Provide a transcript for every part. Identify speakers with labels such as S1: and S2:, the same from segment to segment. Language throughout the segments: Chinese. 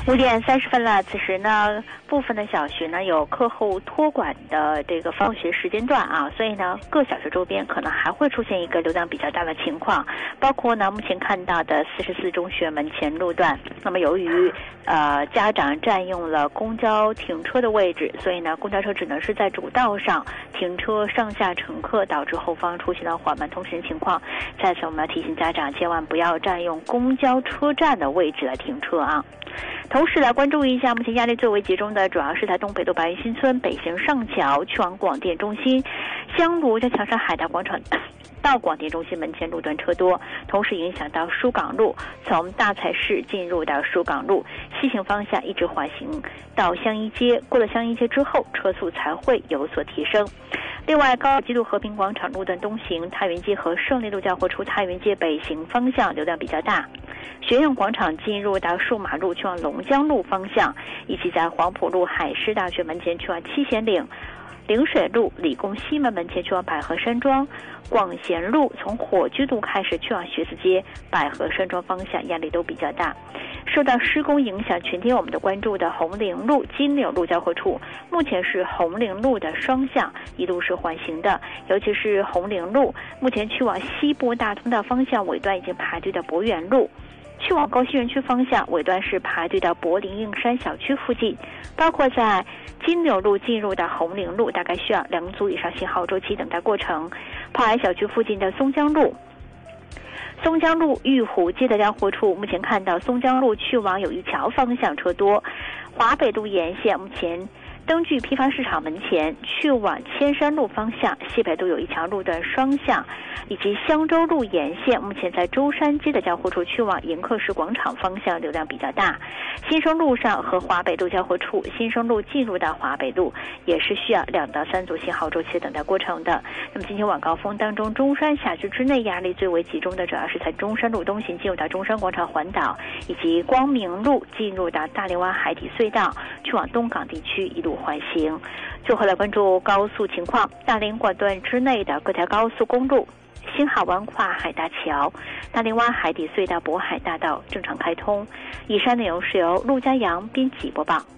S1: 5:30了，此时呢，部分的小学呢有课后托管的这个放学时间段啊，所以呢，各小学周边可能还会出现一个流量比较大的情况，包括呢目前看到的44中学门前路段。那么由于家长占用了公交停车的位置，所以呢，公交车只能是在主道上停车上下乘客，导致后方出现了缓慢通行情况。在此，我们要提醒家长千万不要占用公交车站的位置来停车啊。同时来关注一下，目前压力最为集中的主要是在东北路白云新村北行上桥去往广电中心，香炉在桥上海大广场到广电中心门前路段车多，同时影响到疏港路，从大菜市进入到疏港路西行方向一直缓行到香一街，过了香一街之后车速才会有所提升。另外，高尔基路和平广场路段东行太原街和胜利路交汇处太原街北行方向流量比较大，学院广场进入到数码路去往龙江路方向，以及在黄埔路海师大学门前去往七贤岭，陵水路理工西门门前去往百合山庄，广贤路从火炬路开始去往学子街、百合山庄方向压力都比较大。受到施工影响，全天我们都关注的红岭路、金柳路交汇处，目前是红岭路的双向一路是缓行的，尤其是红岭路，目前去往西部大通道方向尾段已经排队到博园路。去往高新园区方向，尾段是排队到柏林映山小区附近，包括在金柳路进入到红岭路，大概需要2组以上信号周期等待过程。炮海小区附近的松江路玉湖街的交汇处，目前看到松江路去往友谊桥方向车多，华北路沿线目前灯具批发市场门前去往千山路方向，西北路友谊桥路段双向，以及香洲路沿线目前在舟山街的交汇处去往迎客市广场方向流量比较大。新生路上和华北路交汇处，新生路进入到华北路也是需要2到3组信号周期等待过程的。那么今天晚高峰当中，中山辖区之内压力最为集中的主要是在中山路东行进入到中山广场环岛，以及光明路进入到大连湾海底隧道去往东港地区一路缓行。最后来关注高速情况，大连广段之内的各条高速公路，新海湾跨海大桥、大连湾海底隧道、渤海大道正常开通。以上内容是由陆家阳编辑播报。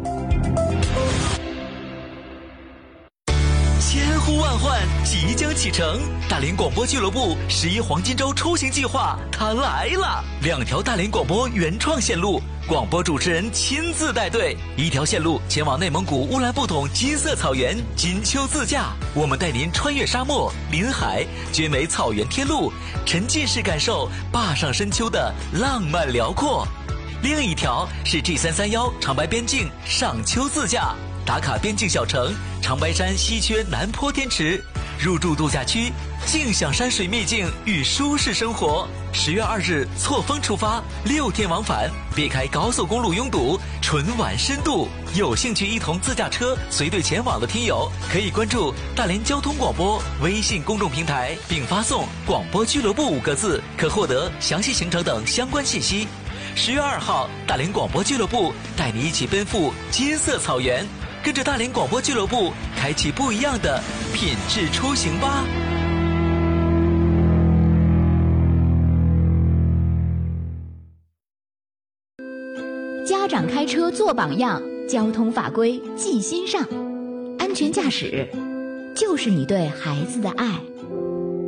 S2: 千呼万唤即将启程，大连广播俱乐部11黄金周出行计划它来了！2条大连广播原创线路，广播主持人亲自带队，1条线路前往内蒙古乌兰布统金色草原金秋自驾，我们带您穿越沙漠、临海，绝美草原天路，沉浸式感受坝上深秋的浪漫辽阔。另1条是 G331 长白边境上秋自驾，打卡边境小城长白山西缺南坡天池，入住度假区，静享山水秘境与舒适生活。10月2日错峰出发，6天往返，避开高速公路拥堵，纯玩深度。有兴趣一同自驾车随队前往的听友，可以关注大连交通广播微信公众平台，并发送广播俱乐部5个字，可获得详细行程等相关信息。10月2号，大连广播俱乐部带你一起奔赴金色草原，跟着大连广播俱乐部开启不一样的品质出行吧。
S3: 家长开车做榜样，交通法规记心上，安全驾驶就是你对孩子的爱。